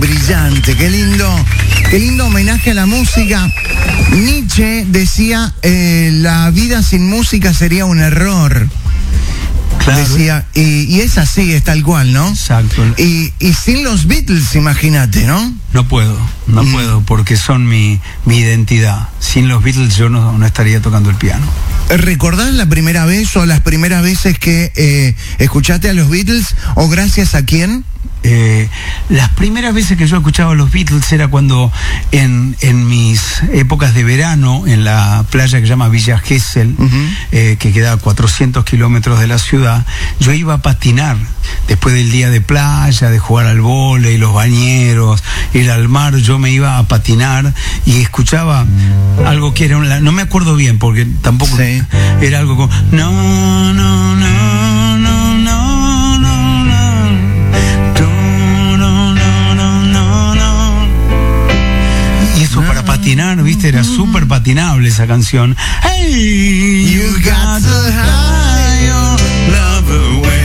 Brillante, qué lindo homenaje a la música. Nietzsche decía, la vida sin música sería un error. Claro. Decía, y es así, es tal cual, ¿no? Exacto. Y sin los Beatles, imagínate, ¿no? No puedo, porque son mi identidad. Sin los Beatles yo no estaría tocando el piano. ¿Recordás la primera vez o las primeras veces que escuchaste a los Beatles o gracias a quién? Las primeras veces que yo escuchaba a los Beatles era cuando en mis épocas de verano en la playa que se llama Villa Gesell, que queda a 400 kilómetros de la ciudad, yo iba a patinar después del día de playa, de jugar al vóley, los bañeros, ir al mar. Yo me iba a patinar y escuchaba algo que era no me acuerdo bien porque tampoco sí. Era algo como no, no, no, no, no. Para patinar, viste, era súper patinable esa canción. Hey, you got to hide your love away.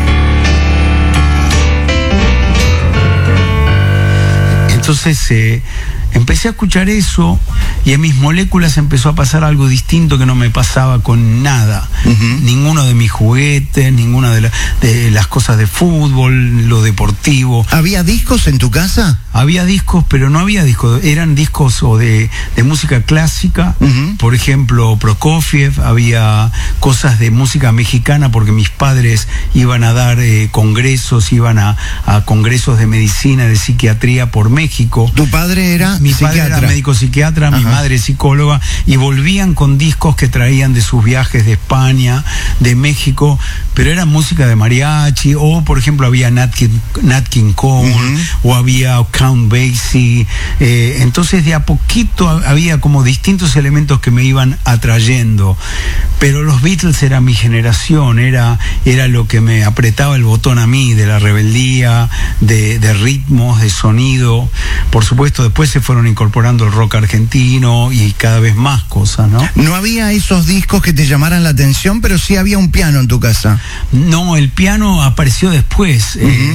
Entonces empecé a escuchar eso y en mis moléculas empezó a pasar algo distinto que no me pasaba con nada. Ninguno de mis juguetes, ninguna de las cosas de fútbol, lo deportivo. ¿Había discos en tu casa? Había discos, pero no había discos. Eran discos o de música clásica, por ejemplo, Prokofiev. Había cosas de música mexicana porque mis padres iban a dar congresos, iban a congresos de medicina, de psiquiatría por México. ¿Tu padre era Mi psiquiatra? Padre era médico psiquiatra, mi madre psicóloga, y volvían con discos que traían de sus viajes de España, de México, pero era música de mariachi, o por ejemplo había Nat King Cole, o había Count Basie. Entonces de a poquito había como distintos elementos que me iban atrayendo, pero los Beatles era mi generación, era lo que me apretaba el botón a mí, de la rebeldía, de ritmos, de sonido. Por supuesto después se fueron incorporando el rock argentino y cada vez más cosas, ¿no? No había esos discos que te llamaran la atención, pero sí había un piano en tu casa. No, el piano apareció después.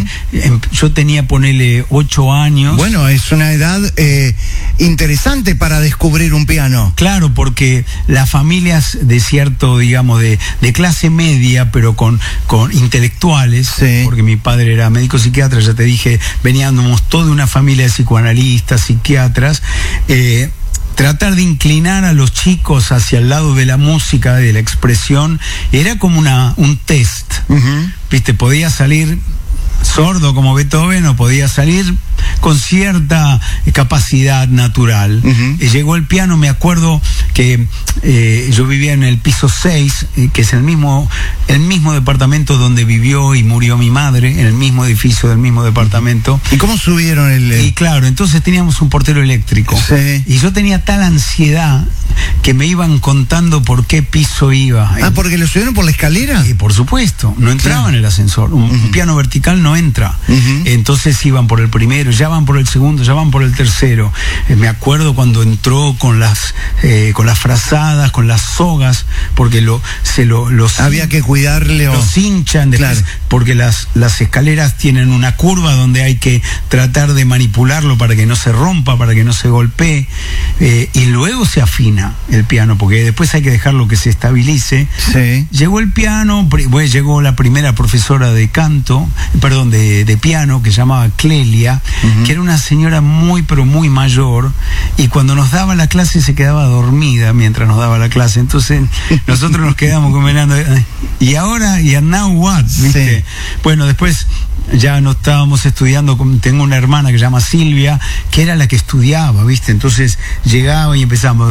Yo tenía, ponele, 8 años. Bueno, es una edad interesante para descubrir un piano. Claro, porque las familias de cierto, digamos, de clase media, pero con intelectuales, sí. Porque mi padre era médico psiquiatra, ya te dije, veníamos toda una familia de psicoanalistas, psiquiatras, tratar de inclinar a los chicos hacia el lado de la música, de la expresión, era como un test. Viste, podía salir sordo como Beethoven o podía salir con cierta capacidad natural. Llegó el piano, me acuerdo que yo vivía en el piso 6, que es el mismo departamento donde vivió y murió mi madre, en el mismo edificio del mismo departamento. ¿Y cómo subieron Y claro, entonces teníamos un portero eléctrico. Sí. Y yo tenía tal ansiedad que me iban contando por qué piso iba. Ah, ¿porque lo subieron por la escalera? Y por supuesto, no entraba en el ascensor. Un piano vertical no entra. Entonces iban por el primero, ya van por el segundo, ya van por el tercero. Me acuerdo cuando entró con las frazadas, con las sogas, porque había que cuidarle. Los hinchan después, claro. Porque las escaleras tienen una curva donde hay que tratar de manipularlo para que no se rompa, para que no se golpee, y luego se afina el piano, porque después hay que dejarlo que se estabilice. Sí. Llegó el piano, llegó la primera profesora de canto, perdón, de piano, que se llamaba Clelia, que era una señora muy pero muy mayor, y cuando nos daba la clase se quedaba dormida mientras nos daba la clase. Entonces nosotros nos quedamos comentando, y ahora, y now what, ¿viste? Sí. Bueno, después ya no estábamos estudiando, tengo una hermana que se llama Silvia, que era la que estudiaba, ¿viste? Entonces llegaba y empezamos.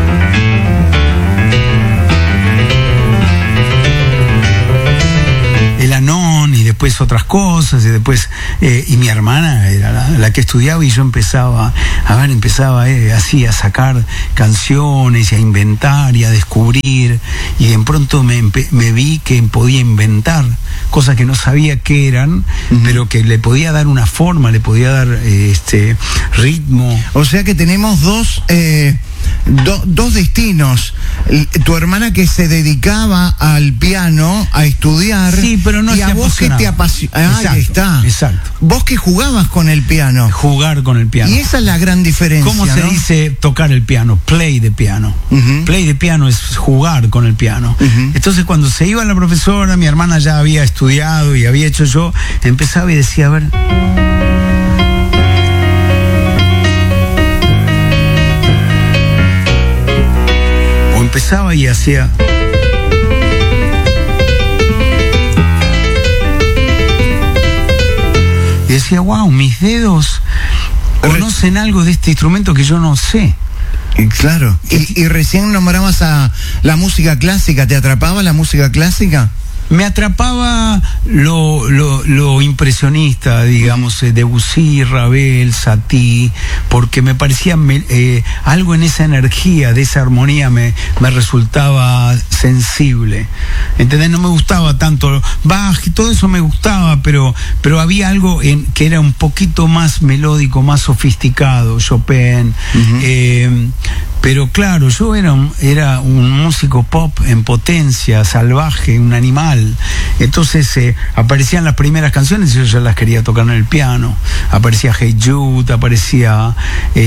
El Anón, y después otras cosas, y después y mi hermana era la que estudiaba, y yo empezaba así a sacar canciones y a inventar y a descubrir, y de pronto me vi que podía inventar cosas que no sabía qué eran, pero que le podía dar una forma, le podía dar ritmo. O sea que tenemos dos dos destinos. Tu hermana que se dedicaba al piano, a estudiar. Sí, pero no y a vos que te apasiona. Ahí está. Exacto. Vos que jugabas con el piano. Jugar con el piano. Y esa es la gran diferencia. ¿Cómo se dice tocar el piano? Play de piano. Play de piano es jugar con el piano. Entonces, cuando se iba la profesora, mi hermana ya había estudiado y había hecho yo, empezaba y decía, a ver. O empezaba y hacía. Y decía, wow, mis dedos conocen algo de este instrumento que yo no sé. Claro. Y recién nombrabas a la música clásica. ¿Te atrapaba la música clásica? Me atrapaba lo impresionista, digamos, Debussy, Ravel, Satie, porque me parecía algo en esa energía, de esa armonía me resultaba sensible. ¿Entendés? No me gustaba tanto Bach, todo eso me gustaba, pero había algo que era un poquito más melódico, más sofisticado, Chopin. Pero claro, yo era un músico pop en potencia, salvaje, un animal. Entonces aparecían las primeras canciones y yo ya las quería tocar en el piano. Aparecía Hey Jude, aparecía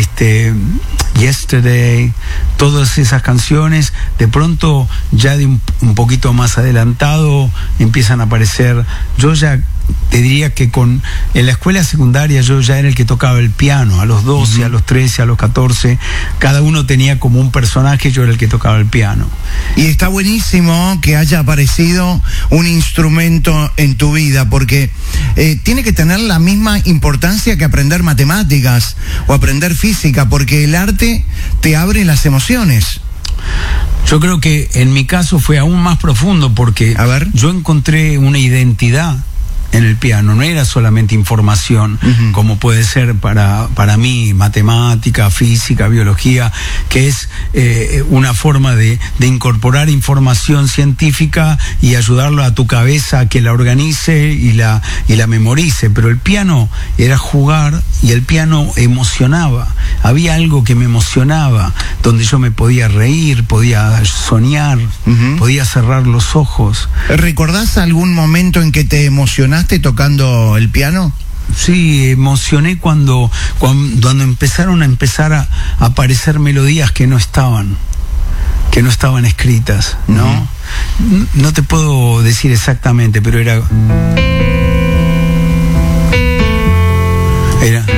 Yesterday, todas esas canciones. De pronto, ya de un poquito más adelantado, empiezan a aparecer. Yo ya te diría que en la escuela secundaria yo ya era el que tocaba el piano, a los 12, a los 13, a los 14, cada uno tenía como un personaje, yo era el que tocaba el piano. Y está buenísimo que haya aparecido un instrumento en tu vida, porque tiene que tener la misma importancia que aprender matemáticas o aprender física, porque el arte te abre las emociones. Yo creo que en mi caso fue aún más profundo, porque yo encontré una identidad en el piano. No era solamente información, como puede ser para mí matemática, física, biología, que es una forma de incorporar información científica y ayudarlo a tu cabeza a que la organice y la memorice. Pero el piano era jugar y el piano emocionaba. Había algo que me emocionaba, donde yo me podía reír, podía soñar, podía cerrar los ojos. ¿Recordás algún momento en que te emocionaste tocando el piano? Sí, emocioné cuando empezaron a aparecer melodías que no estaban escritas, ¿no? No te puedo decir exactamente, pero era